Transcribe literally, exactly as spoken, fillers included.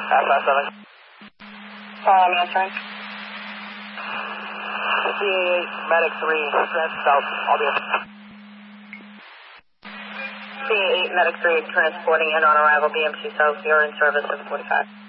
Five five seven. Uh, I'm answering. C A eight, Medic three, trans south, Albion. C A eight, Medic three, transporting in on arrival, B M C South, you're in service at forty-five.